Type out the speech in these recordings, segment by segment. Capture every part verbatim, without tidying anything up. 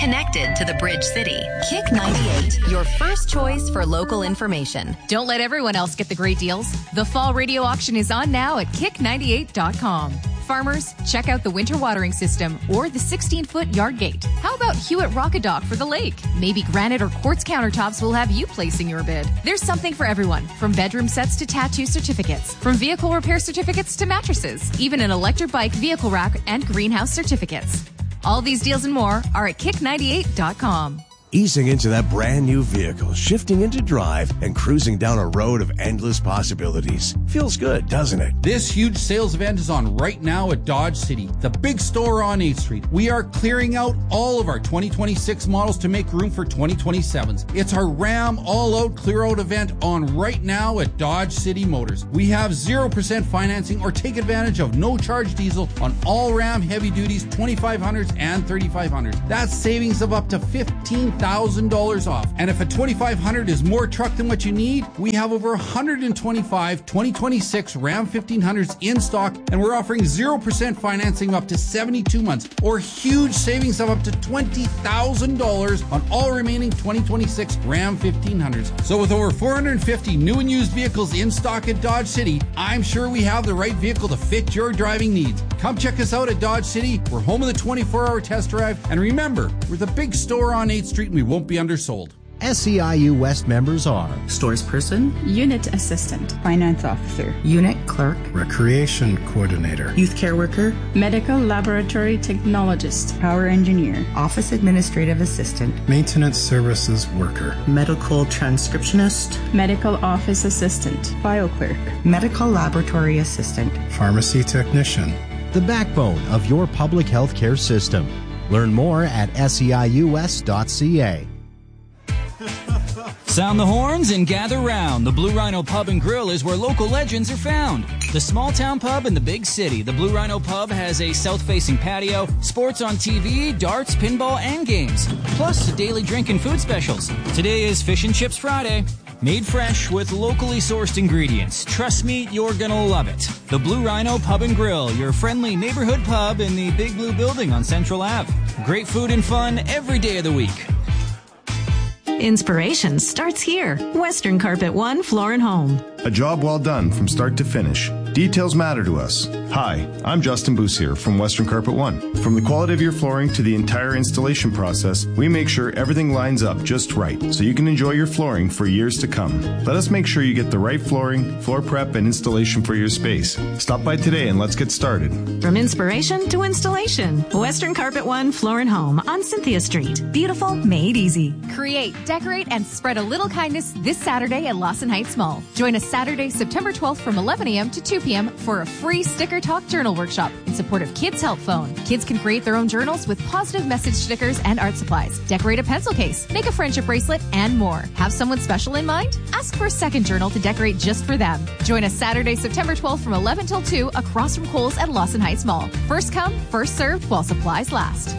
connected to the Bridge City. Kick ninety-eight, your first choice for local information. Don't let everyone else get the great deals. The fall radio auction is on now at kick ninety-eight dot com. Farmers, check out the winter watering system or the sixteen-foot yard gate. How about Hewitt Rockadock for the lake? Maybe granite or quartz countertops will have you placing your bid. There's something for everyone, from bedroom sets to tattoo certificates, from vehicle repair certificates to mattresses, even an electric bike vehicle rack and greenhouse certificates. All these deals and more are at kick ninety-eight dot com. Easing into that brand new vehicle, shifting into drive, and cruising down a road of endless possibilities. Feels good, doesn't it? This huge sales event is on right now at Dodge City, the big store on eighth Street. We are clearing out all of our twenty twenty-six models to make room for twenty twenty-sevens. It's our Ram all-out clear-out event on right now at Dodge City Motors. We have zero percent financing or take advantage of no-charge diesel on all Ram heavy duties, twenty-five hundreds and thirty-five hundreds. That's savings of up to fifteen thousand dollars off. And if a twenty-five hundred is more truck than what you need, we have over one hundred twenty-five twenty twenty-six Ram fifteen hundreds in stock, and we're offering zero percent financing up to seventy-two months, or huge savings of up to twenty thousand dollars on all remaining twenty twenty-six Ram fifteen hundreds. So with over four hundred fifty new and used vehicles in stock at Dodge City, I'm sure we have the right vehicle to fit your driving needs. Come check us out at Dodge City. We're home of the twenty-four hour test drive, and remember, we're the big store on eighth Street. We won't be undersold. S E I U West members are Stores Person, Unit Assistant, Finance Officer, Unit Clerk, Recreation Coordinator, Youth Care Worker, Medical Laboratory Technologist, Power Engineer, Office Administrative Assistant, Maintenance Services Worker, Medical Transcriptionist, Medical Office Assistant, File Clerk, Medical Laboratory Assistant, Pharmacy Technician. the backbone of your public health care system. Learn more at S E I U S dot C A. Sound the horns and gather round. The Blue Rhino Pub and Grill is where local legends are found. The small town pub in the big city. The Blue Rhino Pub has a south-facing patio, sports on T V, darts, pinball, and games. Plus, daily drink and food specials. Today is Fish and Chips Friday. Made fresh with locally sourced ingredients. Trust me, you're gonna love it. The Blue Rhino Pub and Grill, your friendly neighborhood pub in the Big Blue Building on Central Avenue. Great food and fun every day of the week. Inspiration starts here. Western Carpet One Floor and Home. A job well done from start to finish. Details matter to us. Hi, I'm Justin Boussier from Western Carpet One. From the quality of your flooring to the entire installation process, we make sure everything lines up just right so you can enjoy your flooring for years to come. Let us make sure you get the right flooring, floor prep, and installation for your space. Stop by today and let's get started. From inspiration to installation. Western Carpet One Floor and Home on Cynthia Street. Beautiful, made easy. Create, decorate, and spread a little kindness this Saturday at Lawson Heights Mall. Join us Saturday, September twelfth from eleven a.m. to two p.m. for a free Sticker Talk Journal Workshop in support of Kids Help Phone. Kids can create their own journals with positive message stickers and art supplies. Decorate a pencil case, make a friendship bracelet, and more. Have someone special in mind? Ask for a second journal to decorate just for them. Join us Saturday, September twelfth from eleven till two across from Kohl's at Lawson Heights Mall. First come, first served while supplies last.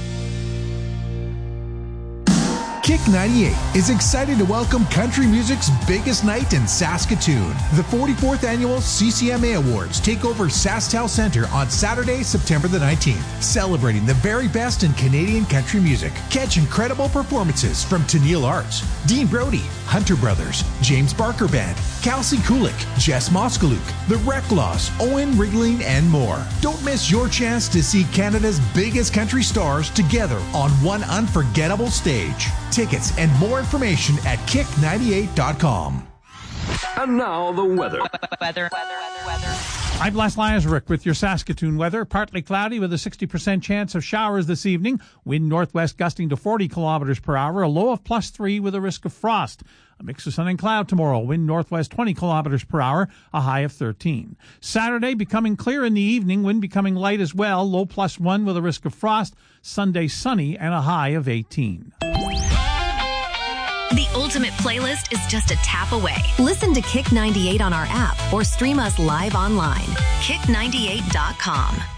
Kick ninety-eight is excited to welcome country music's biggest night in Saskatoon. The forty-fourth Annual C C M A Awards take over SaskTel Centre on Saturday, September the nineteenth, celebrating the very best in Canadian country music. Catch incredible performances from Tennille Arts, Dean Brody, Hunter Brothers, James Barker Band, Kelsey Kulik, Jess Moskaluk, The Recklaws, Owen Rigling, and more. Don't miss your chance to see Canada's biggest country stars together on one unforgettable stage. Tickets and more information at kick ninety-eight dot com. And now the weather. Weather. Weather. Weather. I'm Les Lazaruk with your Saskatoon weather. Partly cloudy with a sixty percent chance of showers this evening. Wind northwest gusting to forty kilometers per hour. A low of plus three with a risk of frost. A mix of sun and cloud tomorrow. Wind northwest twenty kilometers per hour. A high of thirteen. Saturday becoming clear in the evening. Wind becoming light as well. Low plus one with a risk of frost. Sunday sunny and a high of eighteen. The ultimate playlist is just a tap away. Listen to Kick ninety-eight on our app or stream us live online. kick ninety-eight dot com.